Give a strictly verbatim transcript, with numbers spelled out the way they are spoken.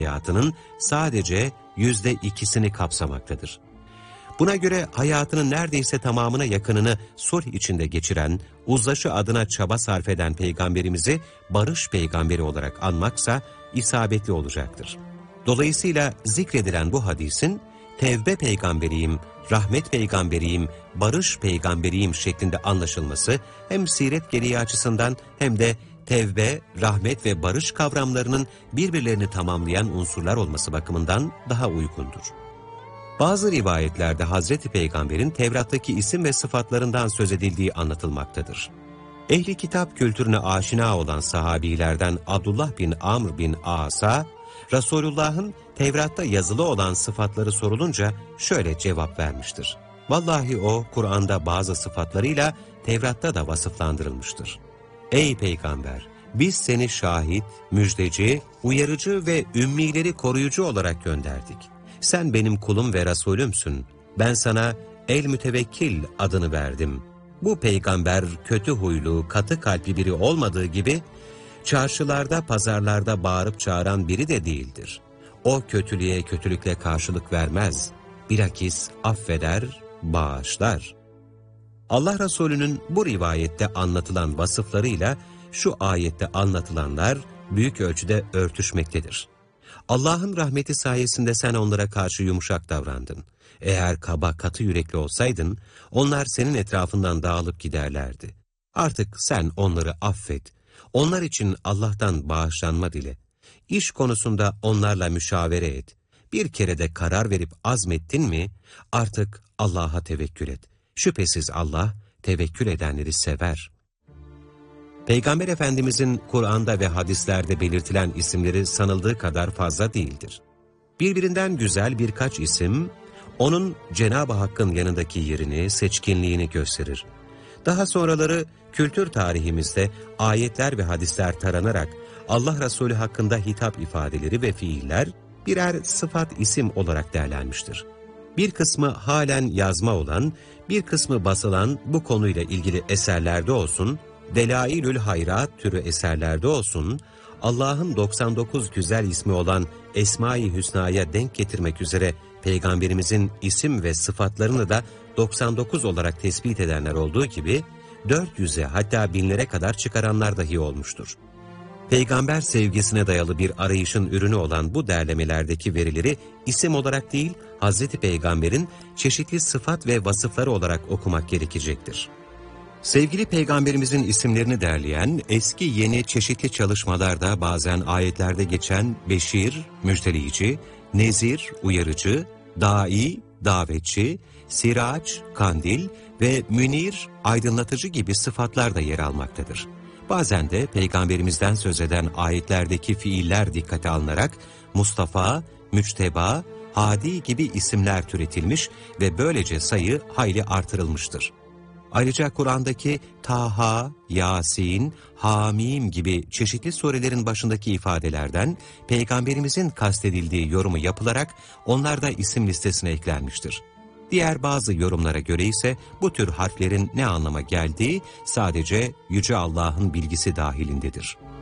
hayatının sadece yüzde ikisini kapsamaktadır. Buna göre hayatının neredeyse tamamına yakınını sulh içinde geçiren, uzlaşı adına çaba sarf eden peygamberimizi barış peygamberi olarak anmaksa isabetli olacaktır. Dolayısıyla zikredilen bu hadisin tevbe peygamberiyim, rahmet peygamberiyim, barış peygamberiyim şeklinde anlaşılması hem siret gereği açısından hem de tevbe, rahmet ve barış kavramlarının birbirlerini tamamlayan unsurlar olması bakımından daha uygundur. Bazı rivayetlerde Hazreti Peygamber'in Tevrat'taki isim ve sıfatlarından söz edildiği anlatılmaktadır. Ehli kitap kültürüne aşina olan sahabilerden Abdullah bin Amr bin As'a, Resulullah'ın Tevrat'ta yazılı olan sıfatları sorulunca şöyle cevap vermiştir. Vallahi o, Kur'an'da bazı sıfatlarıyla Tevrat'ta da vasıflandırılmıştır. Ey Peygamber! Biz seni şahit, müjdeci, uyarıcı ve ümmileri koruyucu olarak gönderdik. Sen benim kulum ve Resulümsün. Ben sana El-Mütevekkil adını verdim. Bu peygamber kötü huylu, katı kalpli biri olmadığı gibi, çarşılarda, pazarlarda bağırıp çağıran biri de değildir. O kötülüğe kötülükle karşılık vermez. Bilakis affeder, bağışlar. Allah Resulü'nün bu rivayette anlatılan vasıflarıyla şu ayette anlatılanlar büyük ölçüde örtüşmektedir. Allah'ın rahmeti sayesinde sen onlara karşı yumuşak davrandın. Eğer kaba, katı yürekli olsaydın, onlar senin etrafından dağılıp giderlerdi. Artık sen onları affet. Onlar için Allah'tan bağışlanma dile. İş konusunda onlarla müşavere et. Bir kere de karar verip azmettin mi, artık Allah'a tevekkül et. Şüphesiz Allah, tevekkül edenleri sever. Peygamber Efendimizin Kur'an'da ve hadislerde belirtilen isimleri sanıldığı kadar fazla değildir. Birbirinden güzel birkaç isim, onun Cenab-ı Hakk'ın yanındaki yerini, seçkinliğini gösterir. Daha sonraları kültür tarihimizde ayetler ve hadisler taranarak Allah Resulü hakkında hitap ifadeleri ve fiiller birer sıfat isim olarak değerlenmiştir. Bir kısmı halen yazma olan, bir kısmı basılan bu konuyla ilgili eserlerde olsun, Delailül Hayrat türü eserlerde olsun, Allah'ın doksan dokuz güzel ismi olan Esma-i Hüsna'ya denk getirmek üzere Peygamberimizin isim ve sıfatlarını da doksan dokuz olarak tespit edenler olduğu gibi, dört yüze hatta binlere kadar çıkaranlar dahi olmuştur. Peygamber sevgisine dayalı bir arayışın ürünü olan bu derlemelerdeki verileri isim olarak değil, Hazreti Peygamber'in çeşitli sıfat ve vasıfları olarak okumak gerekecektir. Sevgili Peygamberimizin isimlerini derleyen eski yeni çeşitli çalışmalarda bazen ayetlerde geçen Beşir, müjdeleyici, Nezir, uyarıcı, Dai, davetçi, Siraç, kandil ve Münir, aydınlatıcı gibi sıfatlar da yer almaktadır. Bazen de Peygamberimizden söz eden ayetlerdeki fiiller dikkate alınarak Mustafa, Müçteba, Hadi gibi isimler türetilmiş ve böylece sayı hayli artırılmıştır. Ayrıca Kur'an'daki Taha, Yasin, Hamim gibi çeşitli surelerin başındaki ifadelerden Peygamberimizin kastedildiği yorumu yapılarak onlar da isim listesine eklenmiştir. Diğer bazı yorumlara göre ise bu tür harflerin ne anlama geldiği sadece Yüce Allah'ın bilgisi dahilindedir.